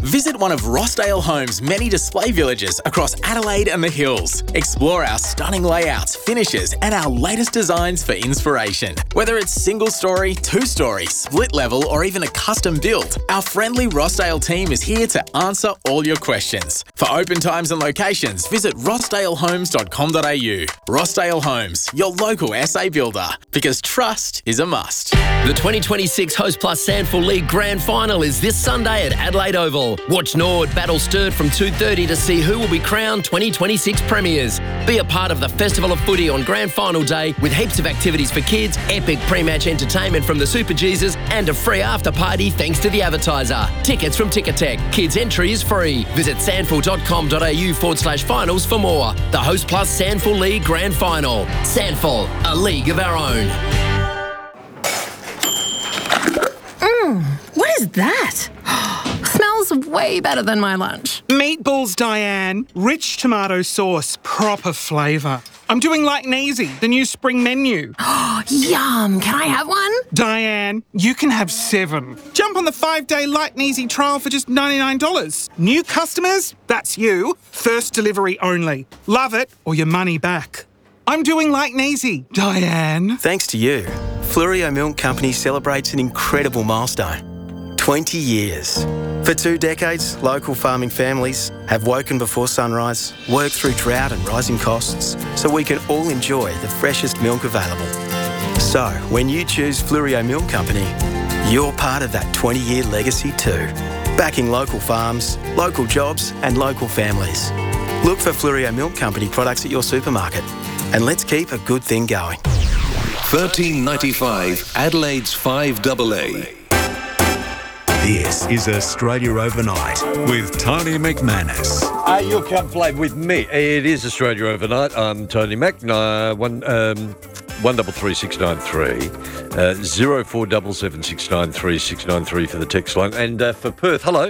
Visit one of Rossdale Homes' many display villages across Adelaide and the Hills. Explore our stunning layouts, finishes, and our latest designs for inspiration. Whether it's single story, two-story, split level, or even a custom build, our friendly Rossdale team is here to answer all your questions. For open times and locations, visit rossdalehomes.com.au. Rossdale Homes, your local SA builder, because trust is a must. The 2026 Host Plus Sandful League Grand Final is this Sunday at Adelaide Oval. Watch Nord battle Sturt from 2:30 to see who will be crowned 2026 premiers. Be a part of the Festival of Footy on Grand Final Day with heaps of activities for kids, epic pre-match entertainment from the Super Jesus, and a free after party thanks to the advertiser. Tickets from Ticketek. Kids entry is free. Visit sandful.com.au/finals for more. The Host Plus Sandful League Grand Final. Sandful, a league of our own. What is that? Smells way better than my lunch. Meatballs, Diane. Rich tomato sauce, proper flavour. I'm doing like Neasy, the new spring menu. Yum! Can I have one? Diane, you can have 7. Jump on the 5-day Like Neasy trial for just $99. New customers? That's you. First delivery only. Love it or your money back. I'm doing like Neasy, Diane. Thanks to you, Flurio Milk Company celebrates an incredible milestone. 20 years. For 2 decades, local farming families have woken before sunrise, worked through drought and rising costs, so we can all enjoy the freshest milk available. So, when you choose Flurio Milk Company, you're part of that 20-year legacy too. Backing local farms, local jobs and local families. Look for Flurio Milk Company products at your supermarket. And let's keep a good thing going. 1395 Adelaide's 5AA. This is Australia Overnight with Tony McManus. You'll come play with me. It is Australia Overnight. I'm Tony Mac. 133693. 0477693693 for the text line. And for Perth, hello.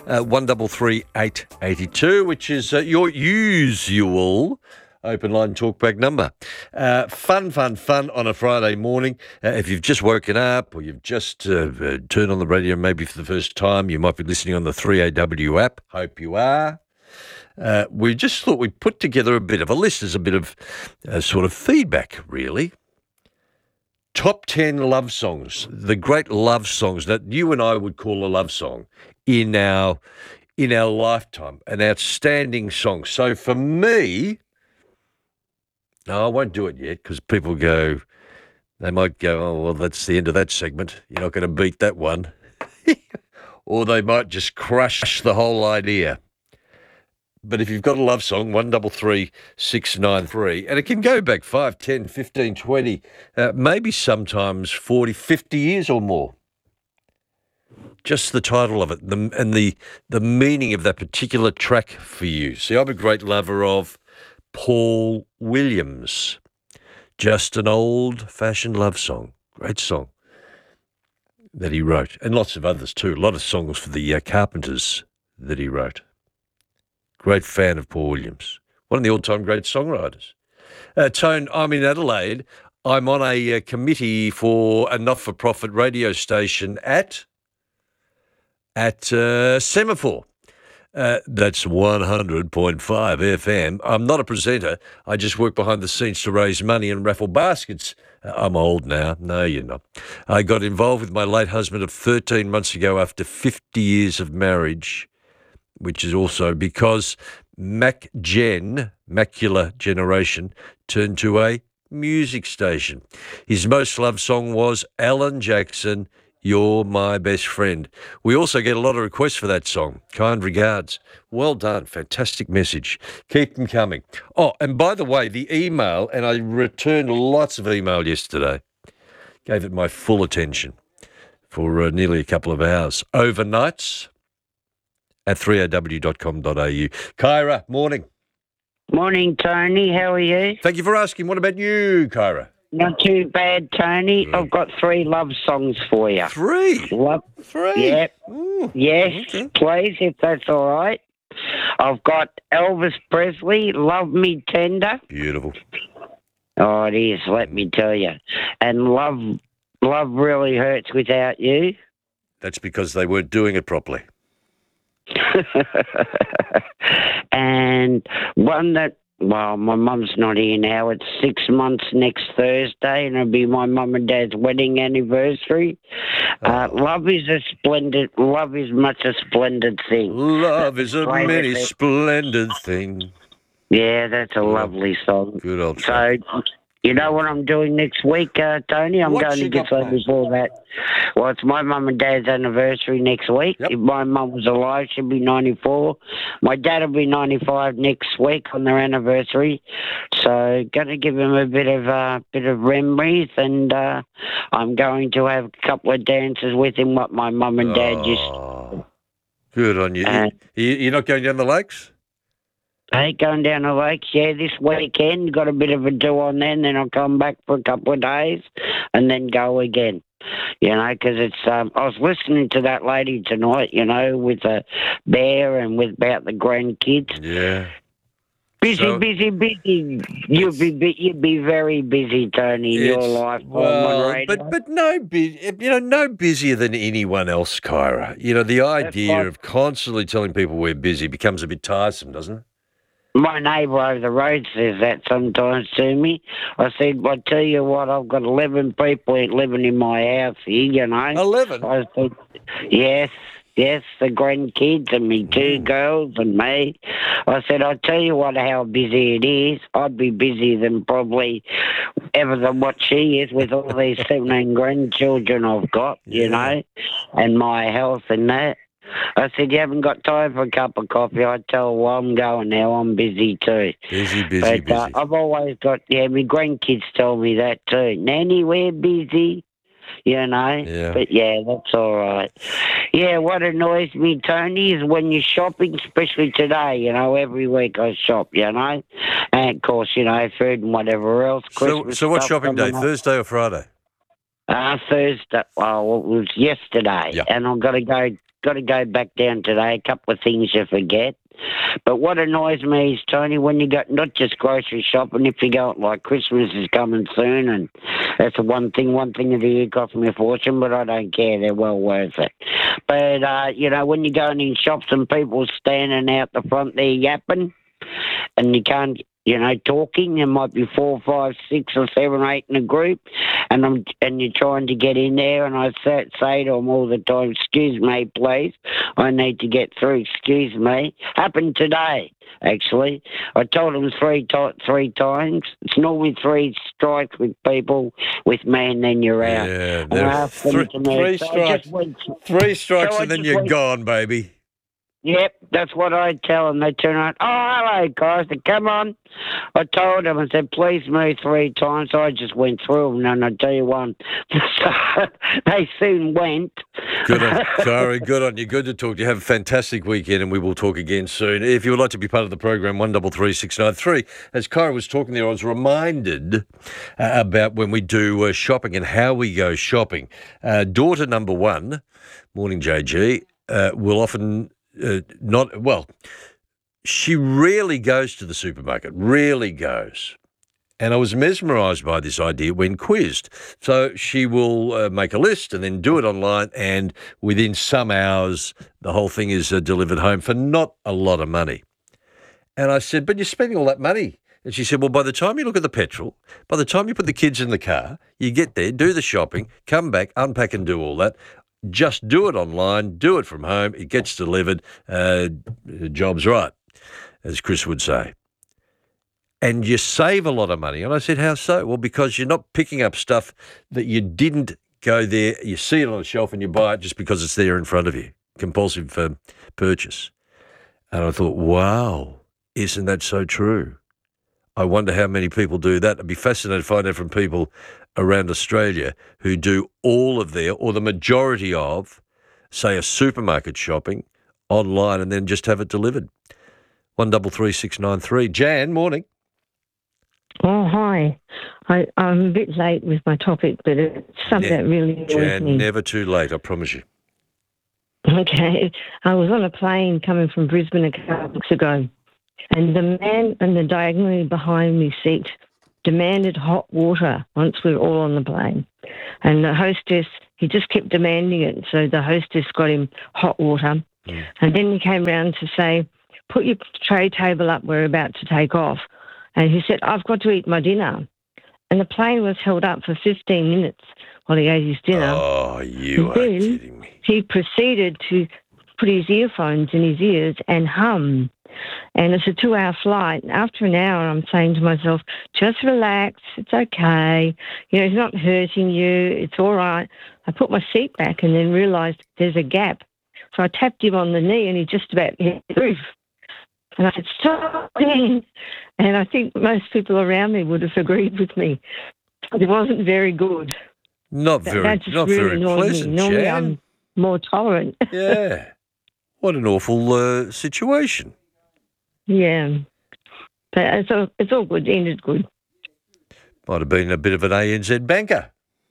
133882, which is your usual open line talkback number. Fun on a Friday morning. If you've just woken up or you've just turned on the radio maybe for the first time, you might be listening on the 3AW app. Hope you are. We just thought we'd put together a bit of a list as a bit of sort of feedback, really. Top 10 love songs, the great love songs that you and I would call a love song in our lifetime, an outstanding song. So for me, no, I won't do it yet because people they might go, oh, well, that's the end of that segment. You're not going to beat that one. Or they might just crush the whole idea. But if you've got a love song, 133693, and it can go back 5, 10, 15, 20, maybe sometimes 40, 50 years or more. Just the title of it and the meaning of that particular track for you. See, I'm a great lover of Paul Williams, just an old-fashioned love song. Great song that he wrote, and lots of others too. A lot of songs for the Carpenters that he wrote. Great fan of Paul Williams, one of the all-time great songwriters. Tone, I'm in Adelaide. I'm on a committee for a not-for-profit radio station at Semaphore. That's 100.5 FM. I'm not a presenter. I just work behind the scenes to raise money and raffle baskets. I'm old now. No, you're not. I got involved with my late husband of 13 months ago after 50 years of marriage, which is also because Macular Generation, turned to a music station. His most loved song was Alan Jackson, You're My Best Friend. We also get a lot of requests for that song. Kind regards. Well done. Fantastic message. Keep them coming. Oh, and by the way, the email, and I returned lots of email yesterday, gave it my full attention for nearly a couple of hours. Overnights at 3aw.com.au. Kyra, morning. Morning, Tony. How are you? Thank you for asking. What about you, Kyra? Not too bad, Tony. I've got 3 love songs for you. 3? 3? Yep. Ooh, yes, okay. Please, if that's all right. I've got Elvis Presley, Love Me Tender. Beautiful. Oh, it is, let me tell you. And Love Really Hurts Without You. That's because they weren't doing it properly. And one that, well, my mum's not here now. It's 6 months next Thursday, and it'll be my mum and dad's wedding anniversary. Love is much a splendid thing. Love is a many splendid thing. Yeah, that's a lovely song. Good old So, track. you know what I'm doing next week, Tony? I'm What going you to get got some planned? before that. Well, it's my mum and dad's anniversary next week. Yep. If my mum was alive, she'd be 94. My dad will be 95 next week on their anniversary. So, going to give them a bit of memories, and I'm going to have a couple of dances with him. What my mum and dad used. Oh, good on you. Uh, You're not going down the lakes? Hey, going down the lakes, yeah, this weekend. Got a bit of a do on then I'll come back for a couple of days and then go again. You know, because it's, I was listening to that lady tonight, you know, with the bear and with about the grandkids. Yeah. Busy, So- busy. You'd be very busy, Tony, in your It's- life. on Well, radio. but no, no busier than anyone else, Kyra. You know, the idea right. of constantly telling people we're busy becomes a bit tiresome, doesn't it? My neighbour over the road says that sometimes to me. I said, I tell you what, I've got 11 people living in my house here, you know. 11? I said, yes, the grandkids and me two girls and me. I said, I tell you what, how busy it is. I'd be busier than probably ever than what she is with all these 17 grandchildren I've got, you know, and my health and that. I said, you haven't got time for a cup of coffee. I tell her, well, I'm going now. I'm busy too. Busy. But I've always got, my grandkids tell me that too. Nanny, we're busy, you know. Yeah. But, yeah, that's all right. Yeah, what annoys me, Tony, is when you're shopping, especially today, you know, every week I shop, you know. And, of course, you know, food and whatever else. Christmas So what stuff shopping day, coming up. Thursday or Friday? Thursday. Well, it was yesterday, Yeah. and I've got to go back down today. A couple of things you forget. But what annoys me is, Tony, when you go not just grocery shopping, if you go like Christmas is coming soon, and that's one thing of the year cost me a fortune, but I don't care. They're well worth it. But you know, when you're going in shops and people standing out the front there yapping, and you can't. You know, talking. There might be 4, 5, 6, or 7, 8 in a group, and you're trying to get in there. And I say to them all the time, "Excuse me, please. I need to get through. Excuse me." Happened today, actually. I told them three times. It's normally 3 strikes with people with me, and then you're out. Yeah, And there I are asked them to me, three so I strikes. just went- 3 strikes so I and then just you're went- gone, baby. Yep, that's what I tell them. They turn around, "Oh, hello, guys." They come on. I told them, I said, "Please move 3 times." I just went through them, and I tell you one, they soon went. Good on Kyra, good on you. Good to talk to you. Have a fantastic weekend, and we will talk again soon. If you would like to be part of the program, 133693. As Kyra was talking there, I was reminded about when we do shopping and how we go shopping. Daughter number 1, morning JG, will often she rarely goes to the supermarket, rarely goes. And I was mesmerised by this idea when quizzed. So she will make a list and then do it online, and within some hours, the whole thing is delivered home for not a lot of money. And I said, "But you're spending all that money." And she said, "Well, by the time you look at the petrol, by the time you put the kids in the car, you get there, do the shopping, come back, unpack and do all that. Just do it online, do it from home, it gets delivered, job's right, as Chris would say. And you save a lot of money." And I said, "How so?" "Well, because you're not picking up stuff that you didn't go there, you see it on a shelf and you buy it just because it's there in front of you. Compulsive purchase." And I thought, wow, isn't that so true? I wonder how many people do that. I'd be fascinated to find out from people around Australia who do all of their, or the majority of, say, a supermarket shopping online and then just have it delivered. 133693. Jan, morning. Oh, hi. I'm a bit late with my topic, but it's something that really annoys Jan, me. never too late, I promise you. Okay. I was on a plane coming from Brisbane a couple of weeks ago, and the man in the diagonally behind me seat demanded hot water once we were all on the plane. And the hostess, he just kept demanding it. So the hostess got him hot water. And then he came round to say, put your tray table up, we're about to take off. And he said, I've got to eat my dinner. And the plane was held up for 15 minutes while he ate his dinner. Oh, you are kidding me. He proceeded to put his earphones in his ears and hum. And it's a 2-hour flight. After an hour, I'm saying to myself, just relax, it's okay. You know, he's not hurting you, it's all right. I put my seat back and then realised there's a gap. So I tapped him on the knee and he just about hit the roof. And I said, stop it. And I think most people around me would have agreed with me. It wasn't very good. Not very pleasant, Normally Jan. I'm more tolerant. Yeah. What an awful situation. Yeah. But it's all good. It ended good. Might have been a bit of an ANZ banker.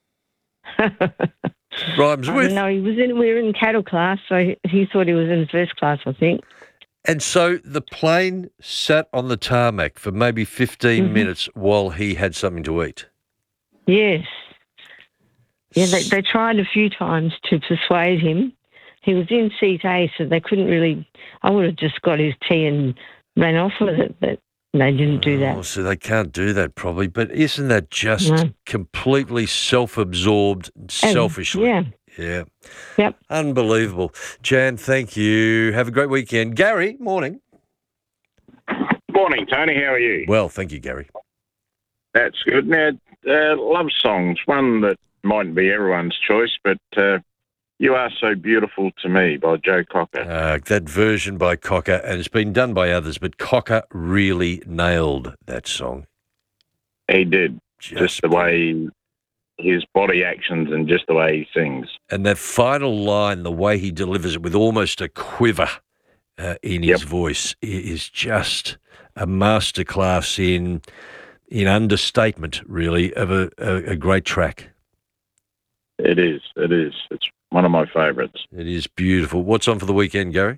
Rhymes with. No, we were in cattle class, so he thought he was in first class, I think. And so the plane sat on the tarmac for maybe 15 minutes while he had something to eat. Yes. Yeah, they tried a few times to persuade him. He was in seat A, so they couldn't really... I would have just got his tea and ran off with it, but they didn't do that. Oh, so they can't do that probably. But isn't that just completely self-absorbed, selfishly? Yeah. Yeah. Yep. Unbelievable. Jan, thank you. Have a great weekend. Gary, morning. Morning, Tony. How are you? Well, thank you, Gary. That's good. Now, love songs, one that mightn't be everyone's choice, but You Are So Beautiful to Me by Joe Cocker. That version by Cocker, and it's been done by others, but Cocker really nailed that song. He did. Just the way his body actions and just the way he sings. And that final line, the way he delivers it with almost a quiver in his voice, is just a masterclass in understatement, really, of a great track. It is. It's one of my favourites. It is beautiful. What's on for the weekend, Gary?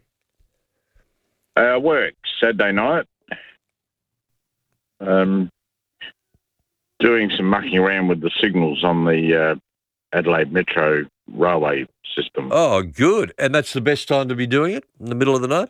Work, Saturday night. Doing some mucking around with the signals on the Adelaide Metro railway system. Oh, good. And that's the best time to be doing it, in the middle of the night?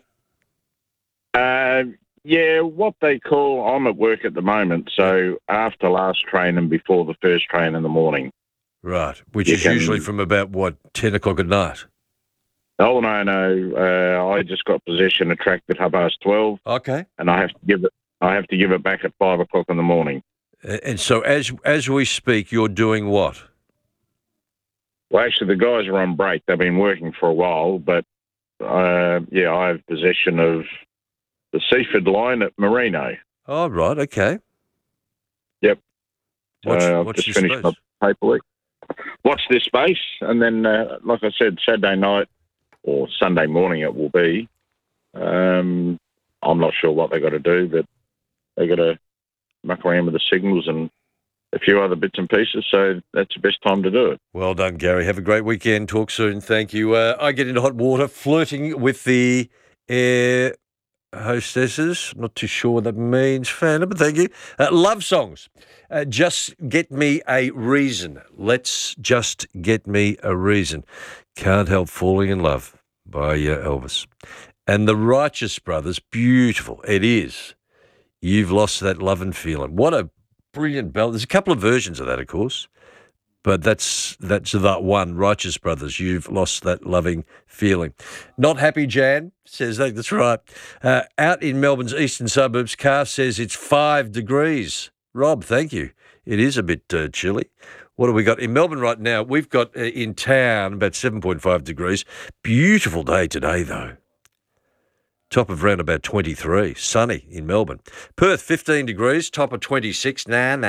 Yeah, what they call, I'm at work at the moment, so after last train and before the first train in the morning. Right, which is usually from about, 10 o'clock at night? Oh, no. I just got possession of track at 12:30. Okay. And I have to give it back at 5 o'clock in the morning. And so as we speak, you're doing what? Well, actually, the guys are on break. They've been working for a while, but, I have possession of the Seaford line at Merino. Oh, right, okay. Yep. I've just finished my paperwork. Watch this space, and then, like I said, Saturday night or Sunday morning it will be. I'm not sure what they got to do, but they got to muck around with the signals and a few other bits and pieces, so that's the best time to do it. Well done, Gary. Have a great weekend. Talk soon. Thank you. I get into hot water, flirting with the air hostesses. Not too sure what that means, Fana, but thank you. Love songs. Just Get Me a Reason. Let's Just Get Me a Reason. Can't Help Falling in Love by Elvis. And the Righteous Brothers, beautiful. It is. You've Lost That Lovin' Feeling. What a brilliant ballad. There's a couple of versions of that, of course. But that's that one, Righteous Brothers, You've Lost That Loving Feeling. Not happy, Jan, says that. That's right. Out in Melbourne's eastern suburbs, car says it's 5 degrees. Rob, thank you. It is a bit chilly. What have we got? In Melbourne right now, we've got in town about 7.5 degrees. Beautiful day today, though. Top of around about 23. Sunny in Melbourne. Perth, 15 degrees. Top of 26. Nah.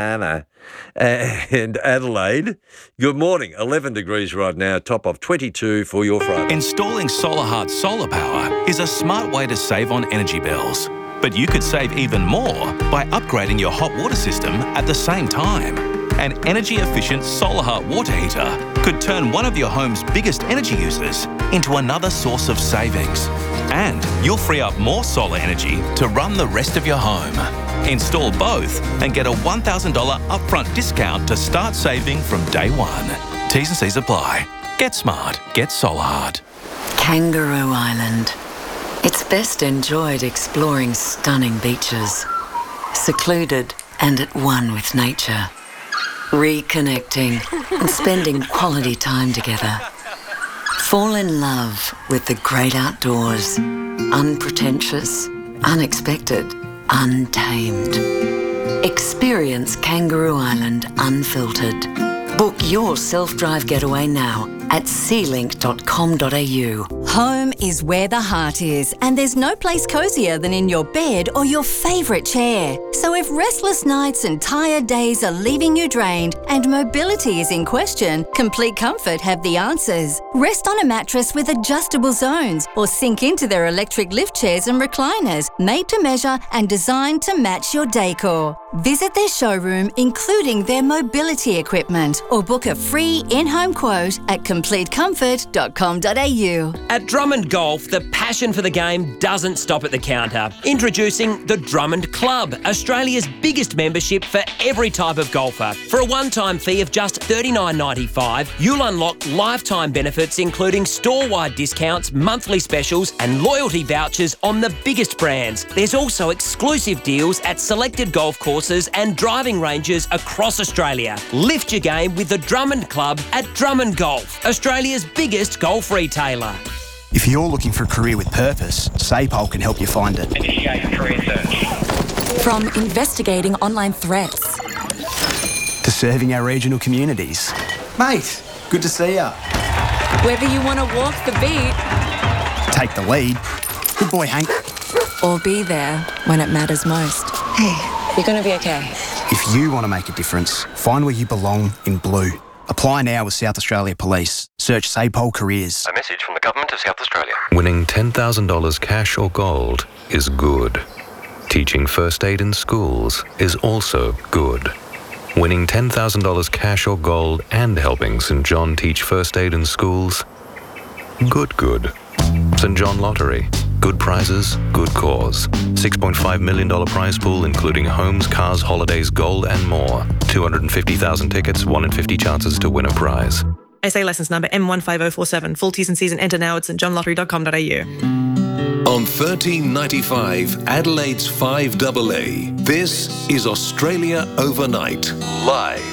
And Adelaide, good morning. 11 degrees right now. Top of 22 for your Friday. Installing SolarHeart solar power is a smart way to save on energy bills. But you could save even more by upgrading your hot water system at the same time. An energy-efficient SolarHeart water heater could turn one of your home's biggest energy users into another source of savings. And you'll free up more solar energy to run the rest of your home. Install both and get a $1,000 upfront discount to start saving from day one. T's and C's apply. Get smart. Get SolarHeart. Kangaroo Island. It's best enjoyed exploring stunning beaches, secluded and at one with nature, reconnecting and spending quality time together. Fall in love with the great outdoors, unpretentious, unexpected, untamed. Experience Kangaroo Island unfiltered. Book your self-drive getaway now at sealink.com.au. Home is where the heart is, and there's no place cosier than in your bed or your favourite chair. So if restless nights and tired days are leaving you drained and mobility is in question, Complete Comfort have the answers. Rest on a mattress with adjustable zones or sink into their electric lift chairs and recliners, made to measure and designed to match your decor. Visit their showroom, including their mobility equipment, or book a free in-home quote at completecomfort.com.au. At Drummond Golf, the passion for the game doesn't stop at the counter. Introducing the Drummond Club, Australia's biggest membership for every type of golfer. For a one-time fee of just $39.95, you'll unlock lifetime benefits including store-wide discounts, monthly specials and loyalty vouchers on the biggest brands. There's also exclusive deals at selected golf courses and driving ranges across Australia. Lift your game with the Drummond Club at Drummond Golf, Australia's biggest golf retailer. If you're looking for a career with purpose, SAPOL can help you find it. Initiate career search. From investigating online threats to serving our regional communities. Mate, good to see ya. Whether you want to walk the beat, take the lead. Good boy, Hank. Or be there when it matters most. Hey, you're going to be okay. If you want to make a difference, find where you belong in blue. Apply now with South Australia Police. Search SAPOL Careers. A message from the Government of South Australia. Winning $10,000 cash or gold is good. Teaching first aid in schools is also good. Winning $10,000 cash or gold and helping St John teach first aid in schools? Good. St John Lottery. Good prizes, good cause. $6.5 million prize pool including homes, cars, holidays, gold and more. 250,000 tickets, 1 in 50 chances to win a prize. SA licence number M15047. Full T's and C's and enter now at stjohnlottery.com.au. On 1395 Adelaide's 5AA, this is Australia Overnight, live.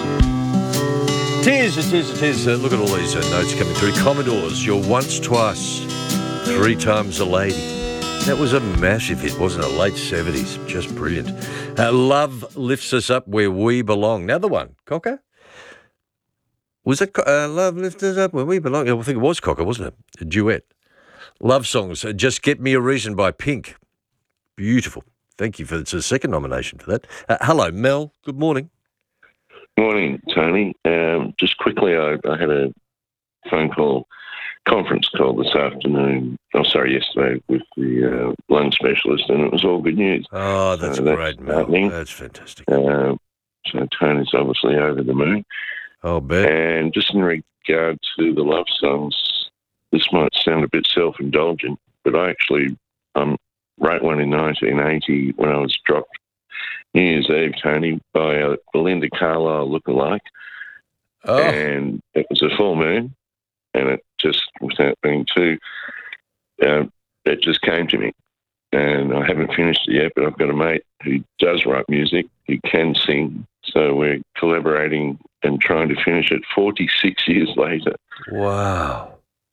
It is. Look at all these notes coming through. Commodores, you're once, twice, 3 times a lady. That was a massive hit, wasn't it? Late 70s. Just brilliant. Love lifts us up where we belong. Another one. Cocker? Was it Love lifts us up where we belong? I think it was Cocker, wasn't it? A duet. Love songs. Just Get Me a Reason by Pink. Beautiful. Thank you for it's a second nomination for that. Hello, Mel. Good morning. Morning, Tony. Just quickly, I had a conference call this afternoon, yesterday with the lung specialist, and it was all good news. Oh, that's great, Mel. That's fantastic. So Tony's obviously over the moon. Oh, bet. And just in regard to the love songs, this might sound a bit self-indulgent, but I actually wrote one in 1980 when I was dropped New Year's Eve, Tony, by a Belinda Carlisle lookalike. Oh. And it was a full moon, and it just, without being too, it just came to me. And I haven't finished it yet, but I've got a mate who does write music, who can sing, so we're collaborating and trying to finish it 46 years later. Wow.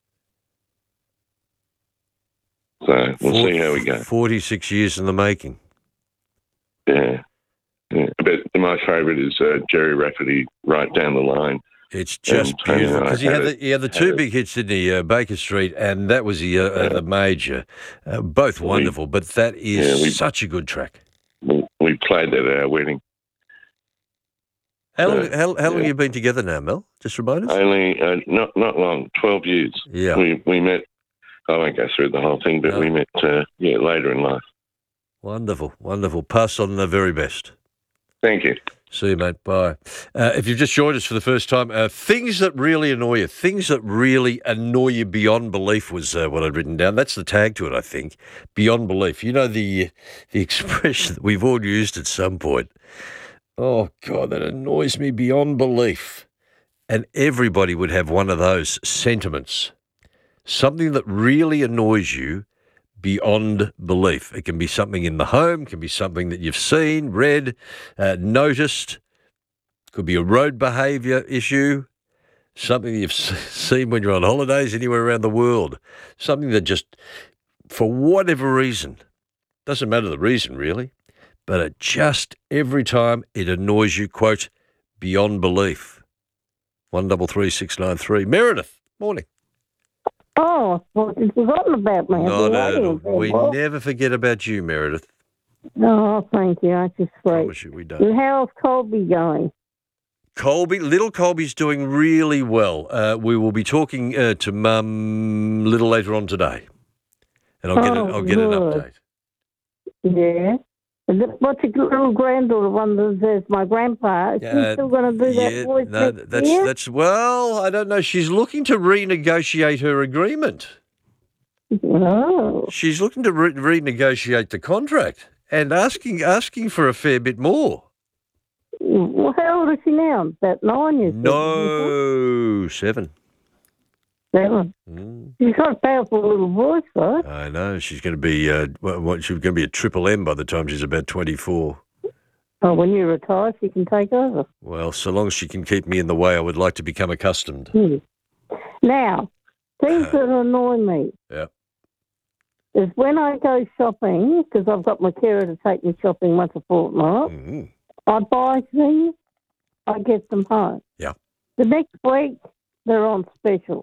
So we'll see how we go. 46 years in the making. Yeah. But my favourite is Jerry Rafferty, Right Down the Line. It's just beautiful because he had the two big hits, didn't he? Baker Street, and that was the major. Both wonderful, but that is such a good track. We played that at our wedding. How long have you been together now, Mel? Just remind us. Only not long, 12 years. Yeah, we met. I won't go through the whole thing, but we met later in life. Wonderful. Pass on the very best. Thank you. See you, mate. Bye. If you've just joined us for the first time, things that really annoy you beyond belief was what I'd written down. That's the tag to it, I think. Beyond belief. You know, the expression that we've all used at some point. Oh, God, that annoys me beyond belief. And everybody would have one of those sentiments. Something that really annoys you beyond belief. It can be something in the home, can be something that you've seen, read, noticed. Could be a road behaviour issue, something you've seen when you're on holidays anywhere around the world, something that just, for whatever reason, doesn't matter the reason really, but it just, every time it annoys you, quote, beyond belief. 133693. Meredith, morning. Oh, I thought you'd forgotten about me. No, we never forget about you, Meredith. Oh, thank you. That's just sweet. Promise you we don't. And how's Colby going? Little Colby's doing really well. We will be talking to Mum a little later on today, and I'll get an update. Yeah. What's your little granddaughter one that says my grandpa? Is she still going to do that voice next year? That's well, I don't know. She's looking to renegotiate her agreement. Oh. She's looking to renegotiate the contract and asking for a fair bit more. Well, how old is she now? About 9 years? No, 7. 7. She's got a powerful little voice, though. I know. She's going to be she's going to be a triple M by the time she's about 24. Oh, when you retire, she can take over. Well, so long as she can keep me in the way, I would like to become accustomed. Now, things that annoy me is when I go shopping, because I've got my carer to take me shopping once a fortnight, I buy things, I get them home. Yeah. The next week, they're on special.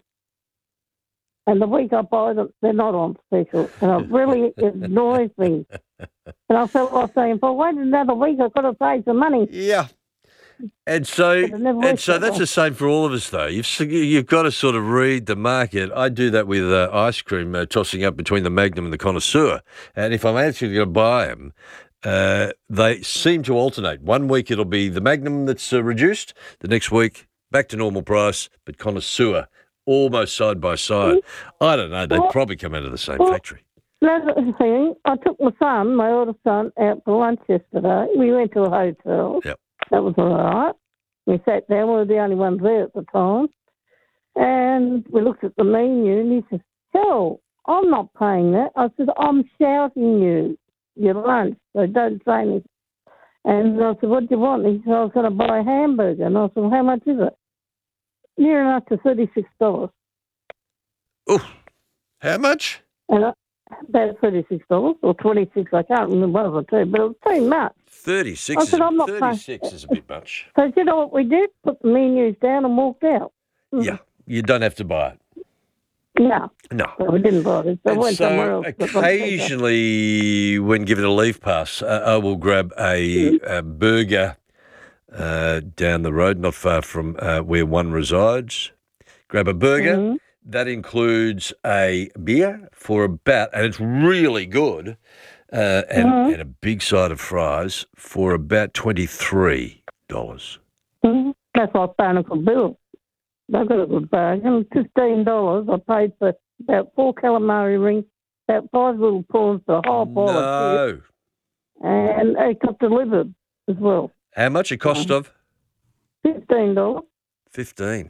And the week I buy them, they're not on special. And it really annoys me. And I felt like saying, if I wait another week, I've got to save some money. Yeah. And so that's the same for all of us, though. You've got to sort of read the market. I do that with ice cream, tossing up between the Magnum and the Connoisseur. And if I'm actually going to buy them, they seem to alternate. One week it'll be the Magnum that's reduced. The next week, back to normal price, but Connoisseur, almost side by side. I don't know. They'd probably come out of the same factory. Another thing, I took my oldest son, out for lunch yesterday. We went to a hotel. Yep. That was all right. We sat down. We were the only ones there at the time. And we looked at the menu, and he said, "Hell, I'm not paying that." I said, "I'm shouting you your lunch, so don't say anything." And I said, "What do you want?" He said, "I was going to buy a hamburger." And I said, "Well, how much is it?" Near enough to $36. Oh, how much? And about $36 or $26. I can't remember what it was, but it was too much. 36. I said, "I'm not 36 is a bit much. So you know what we did? Put the menus down and walked out. Yeah, you don't have to buy it. No. No. So we didn't buy it. So we went somewhere else. Occasionally, when given a leave pass, I will grab a burger down the road, not far from where one resides. Grab a burger. That includes a beer for about, and it's really good, and a big side of fries for about $23. That's like Barnacle Bill. They've got a good bargain. $15. I paid for about 4 calamari rings, about 5 little prawns for a whole pile of fish. And it got delivered as well. How much it cost of? $15. 15.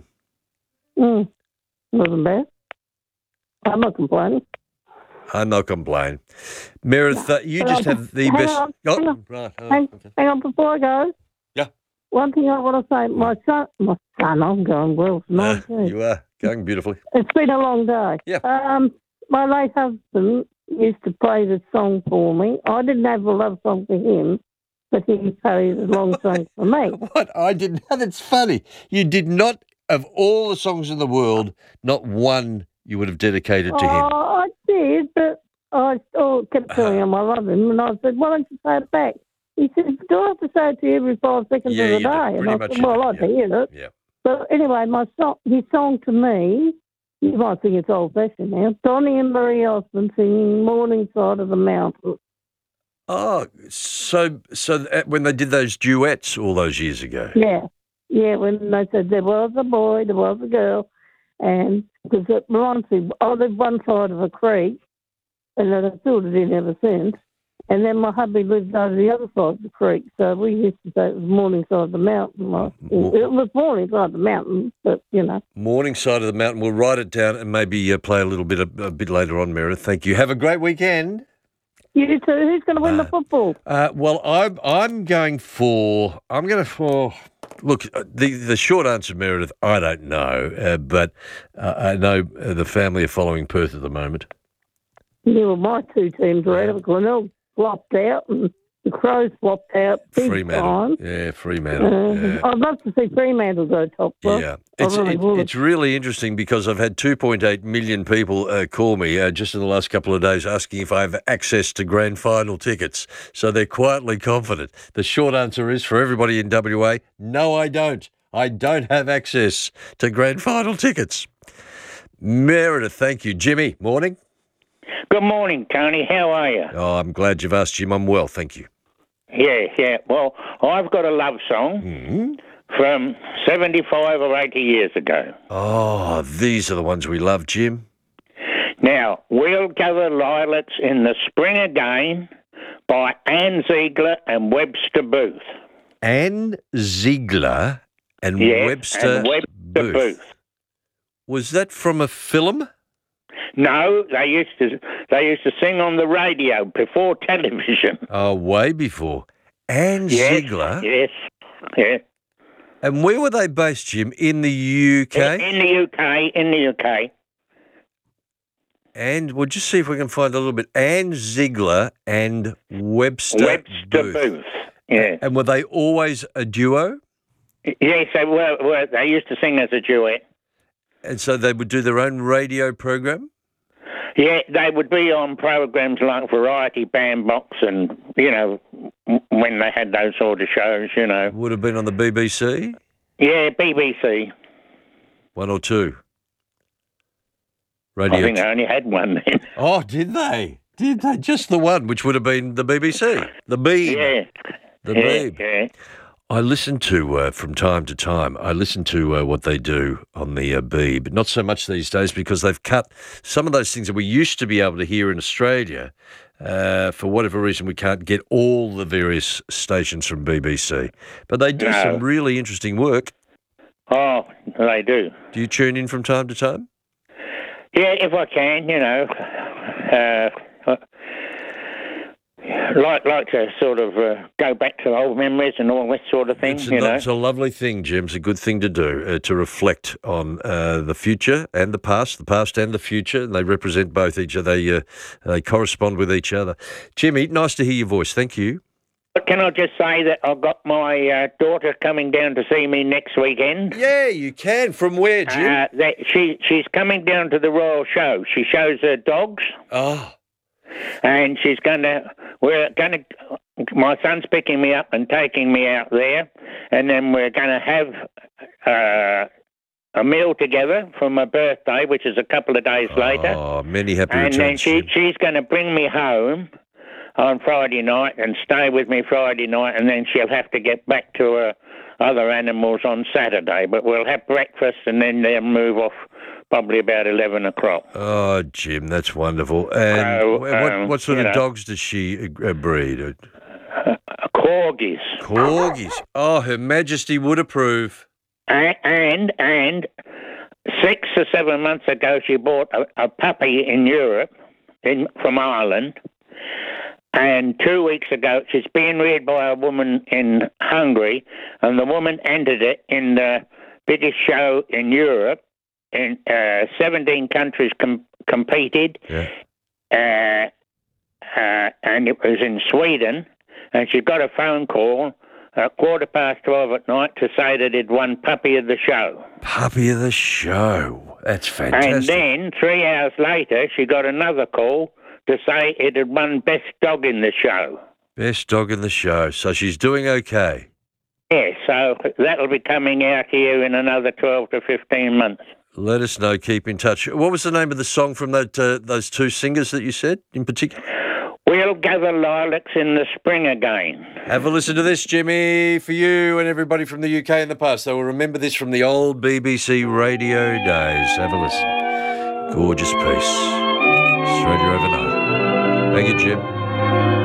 Wasn't bad. I'm not complaining. I'm not complaining. Meredith, you just have the best... Hang on, before I go. Yeah. One thing I want to say, my son, I'm going well. You are going beautifully. It's been a long day. Yeah. My late husband used to play the song for me. I didn't have a love song for him, but he played the long song for me. What? I didn't. That's funny. You did not, of all the songs in the world, not one you would have dedicated to him. I did, but I kept telling him I love him, and I said, "Why don't you say it back?" He said, "Do I have to say it to you every 5 seconds of the day?" And I said, "Well, I like to hear it." Yeah. But anyway, his song to me, you might think it's old-fashioned now, Donny and Marie Osmond singing "Morning Side of the Mountain." Oh, so when they did those duets all those years ago. Yeah, when they said there was a boy, there was a girl, and because at Ronsi, I lived one side of a creek, and I've filled it in ever since, And then my hubby lived over the other side of the creek, so we used to say it was morning side of the mountain. It was morning side of the mountain, but, you know. Morning side of the mountain. We'll write it down and maybe play a little bit a bit later on, Meredith. Thank you. Have a great weekend. You too. Who's going to win the football? Well, I'm going for. Look, the short answer, Meredith, I don't know, but I know the family are following Perth at the moment. Yeah, well, my two teams were out of Glenelg flopped out and the Crows flopped out big Fremantle. time. Yeah, Fremantle. Yeah. I'd love to see Fremantle go top. Yeah, it's really interesting because I've had 2.8 million people call me just in the last couple of days asking if I have access to grand final tickets. So they're quietly confident. The short answer is for everybody in WA, no, I don't. I don't have access to grand final tickets. Meredith, thank you. Jimmy, morning. Good morning, Tony. How are you? Oh, I'm glad you've asked, Jim. I'm well, thank you. Yeah. Well, I've got a love song from 75 or 80 years ago. Oh, these are the ones we love, Jim. Now, We'll Gather Lilacs in the Spring Again by Anne Ziegler and Webster Booth. Anne Ziegler and Webster Booth. Was that from a film? No, they used to sing on the radio before television. Oh, way before. Anne Ziegler? Yes, yeah. And where were they based, Jim? In the UK? In the UK. And we'll just see if we can find a little bit. Anne Ziegler and Webster Booth. Yeah. And were they always a duo? Yes, they were. They used to sing as a duet. And so they would do their own radio program? Yeah, they would be on programs like Variety Bandbox and, you know, when they had those sort of shows, you know. Would have been on the BBC? Yeah, BBC. One or two? Radio. I think they only had one then. Oh, did they? Did they? Just the one, which would have been the BBC. The Beeb. Yeah. The Beeb. Yeah. I listen to, from time to time, what they do on the Beeb. Not so much these days because they've cut some of those things that we used to be able to hear in Australia. For whatever reason, we can't get all the various stations from BBC. But they do some really interesting work. Oh, they do. Do you tune in from time to time? Yeah, if I can, you know. Like to sort of go back to old memories and all this sort of thing, It's a lovely thing, Jim. It's a good thing to do, to reflect on the future and the past and the future. And they represent both each other. They correspond with each other. Jimmy, nice to hear your voice. Thank you. Can I just say that I've got my daughter coming down to see me next weekend? Yeah, you can. From where, Jim? She's coming down to the Royal Show. She shows her dogs. Oh. And my son's picking me up and taking me out there, and then we're going to have a meal together for my birthday, which is a couple of days later. Oh, many happy returns. And then she's going to bring me home on Friday night and stay with me Friday night, and then she'll have to get back to her other animals on Saturday. But we'll have breakfast, and then they'll move off probably about 11 o'clock. Oh, Jim, that's wonderful. And what sort of dogs does she breed? Corgis. Corgis. Oh, Her Majesty would approve. And 6 or 7 months ago, she bought a puppy in Europe, from Ireland. And 2 weeks ago, she's being reared by a woman in Hungary, and the woman entered it in the biggest show in Europe. In 17 countries competed, and it was in Sweden, and she got a phone call at 12:15 at night to say that it won Puppy of the Show. Puppy of the Show. That's fantastic. And then 3 hours later, she got another call to say it had won Best Dog in the Show. Best Dog in the Show. So she's doing okay. Yeah, so that'll be coming out here in another 12 to 15 months. Let us know. Keep in touch. What was the name of the song from those two singers that you said in particular? We'll Gather Lilacs in the Spring Again. Have a listen to this, Jimmy, for you and everybody from the UK in the past. They will remember this from the old BBC radio days. Have a listen. Gorgeous piece. Australia Overnight. Thank you, Jim.